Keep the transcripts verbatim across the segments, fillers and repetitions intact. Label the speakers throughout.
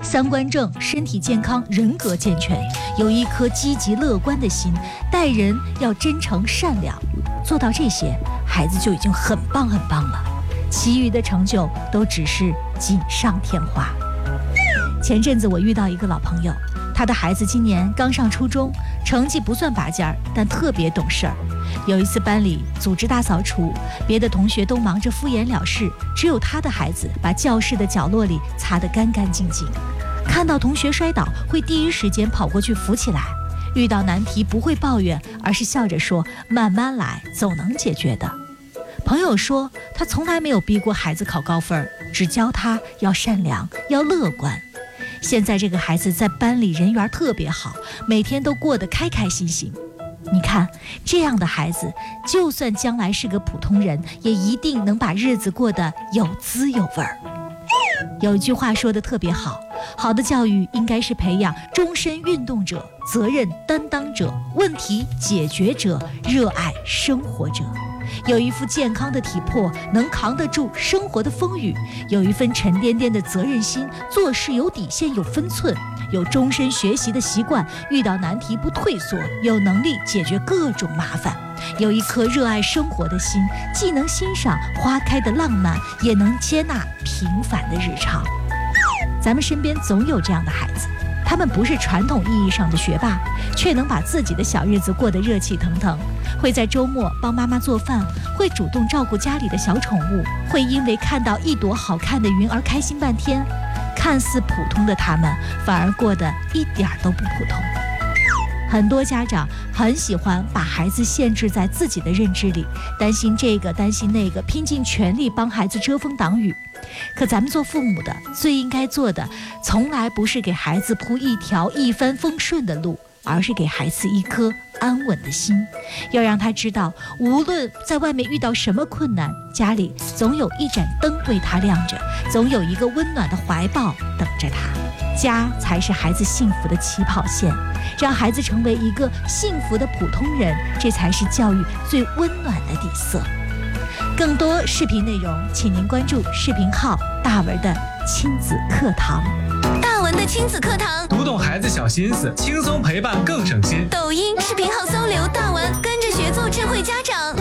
Speaker 1: 三观正，身体健康，人格健全，有一颗积极乐观的心，待人要真诚善良。做到这些，孩子就已经很棒很棒了，其余的成就都只是锦上添花。前阵子我遇到一个老朋友，他的孩子今年刚上初中，成绩不算拔尖儿，但特别懂事儿。有一次班里组织大扫除，别的同学都忙着敷衍了事，只有他的孩子把教室的角落里擦得干干净净。看到同学摔倒，会第一时间跑过去扶起来。遇到难题不会抱怨，而是笑着说慢慢来，总能解决的。朋友说他从来没有逼过孩子考高分，只教他要善良，要乐观。现在这个孩子在班里人缘特别好，每天都过得开开心心。你看，这样的孩子就算将来是个普通人，也一定能把日子过得有滋有味儿。有一句话说得特别好，好的教育应该是培养终身运动者、责任担当者、问题解决者、热爱生活者。有一副健康的体魄，能扛得住生活的风雨；有一份沉甸甸的责任心，做事有底线有分寸；有终身学习的习惯，遇到难题不退缩；有能力解决各种麻烦；有一颗热爱生活的心，既能欣赏花开的浪漫，也能接纳平凡的日常。咱们身边总有这样的孩子，他们不是传统意义上的学霸，却能把自己的小日子过得热气腾腾，会在周末帮妈妈做饭，会主动照顾家里的小宠物，会因为看到一朵好看的云而开心半天。看似普通的他们，反而过得一点都不普通。很多家长很喜欢把孩子限制在自己的认知里，担心这个担心那个，拼尽全力帮孩子遮风挡雨。可咱们做父母的最应该做的，从来不是给孩子铺一条一帆风顺的路，而是给孩子一颗安稳的心，要让他知道，无论在外面遇到什么困难，家里总有一盏灯为他亮着，总有一个温暖的怀抱等着他。家才是孩子幸福的起跑线，让孩子成为一个幸福的普通人，这才是教育最温暖的底色。更多视频内容，请您关注视频号大文的亲子课堂。
Speaker 2: 大文的亲子课堂，
Speaker 3: 读懂孩子小心思，轻松陪伴更省心。
Speaker 2: 抖音视频号搜刘大文，跟着学做智慧家长。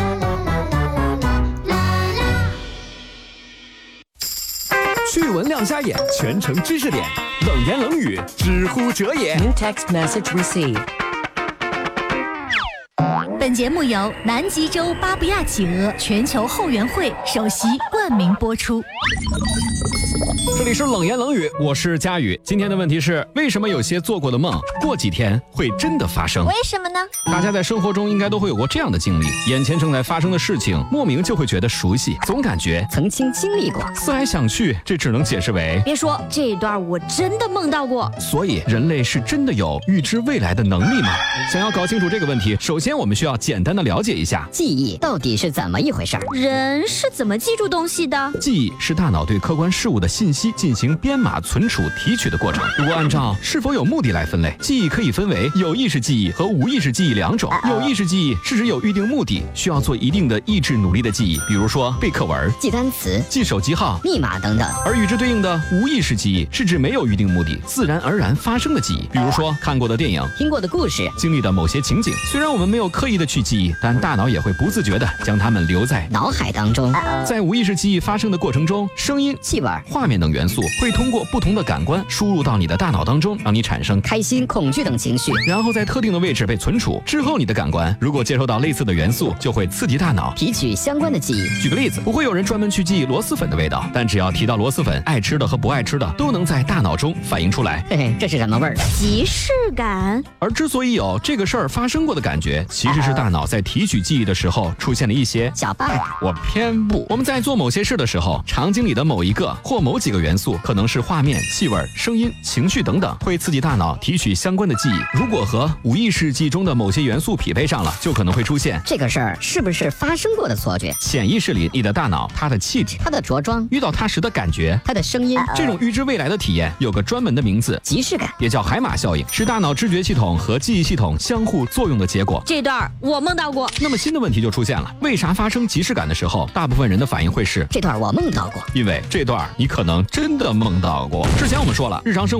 Speaker 4: 趣闻亮瞎眼，全程知识点，冷言冷语，知乎者也。
Speaker 5: New text message received。
Speaker 1: 本节目由南极洲巴布亚企鹅全球后援会首席冠名播出。
Speaker 4: 这里是冷言冷语，我是佳宇。今天的问题是，为什么有些做过的梦，过几天会真的发生？
Speaker 2: 为什么呢？
Speaker 4: 大家在生活中应该都会有过这样的经历，眼前正在发生的事情，莫名就会觉得熟悉，总感觉
Speaker 5: 曾经经历过。
Speaker 4: 思来想去，这只能解释为，
Speaker 6: 别说这一段我真的梦到过。
Speaker 4: 所以人类是真的有预知未来的能力吗？想要搞清楚这个问题，首先我们需要简单的了解一下
Speaker 5: 记忆到底是怎么一回事。
Speaker 6: 人是怎么记住东西的？
Speaker 4: 记忆是大脑对客观事物的信息进行编码、存储、提取的过程。如果按照是否有目的来分类，记忆可以分为有意识记忆和无意识记忆两种。有意识记忆是指有预定目的，需要做一定的意志努力的记忆，比如说背课文、
Speaker 5: 记单词、
Speaker 4: 记手机号、
Speaker 5: 密码等等。
Speaker 4: 而与之对应的无意识记忆是指没有预定目的，自然而然发生的记忆，比如说看过的电影、
Speaker 5: 听过的故事、
Speaker 4: 经历的某些情景。虽然我们没有刻意的去记忆，但大脑也会不自觉的将它们留在
Speaker 5: 脑海当中。
Speaker 4: 在无意识记忆发生的过程中，声音、
Speaker 5: 气味、
Speaker 4: 画面等元素会通过不同的感官输入到你的大脑当中，让你产生
Speaker 5: 开心、恐惧等情绪，
Speaker 4: 然后在特定的位置被存储。之后你的感官如果接收到类似的元素，就会刺激大脑
Speaker 5: 提取相关的记忆。
Speaker 4: 举个例子，不会有人专门去记忆螺蛳粉的味道，但只要提到螺蛳粉，爱吃的和不爱吃的都能在大脑中反映出来。
Speaker 5: 嘿嘿，这是什么味儿？
Speaker 6: 即视感。
Speaker 4: 而之所以有这个事儿发生过的感觉，其实是大脑在提取记忆的时候出现了一些
Speaker 5: 小 bug。
Speaker 4: 我偏不。我们在做某些事的时候，场景里的某一个或某几个元素，可能是画面、气味、声音、情绪等等，会刺激大脑提取相关的记忆。如果和无意识记忆中的某些元素匹配上了，就可能会出现
Speaker 5: 这个事儿是不是发生过的错觉。
Speaker 4: 潜意识里你的大脑，它的气质、
Speaker 5: 它的着装、
Speaker 4: 遇到它时的感觉、
Speaker 5: 它的声音，
Speaker 4: 这种预知未来的体验有个专门的名字，
Speaker 5: 即视感，
Speaker 4: 也叫海马效应，是大脑知觉系统和记忆系统相互作用的结果。
Speaker 6: 这段我梦到过。
Speaker 4: 那么新的问题就出现了，为啥发生即视感的时候，大部分人的反应会是
Speaker 5: 这段我梦到过？
Speaker 4: 因为这段你可能真的梦到过。之前我们说了，日常生活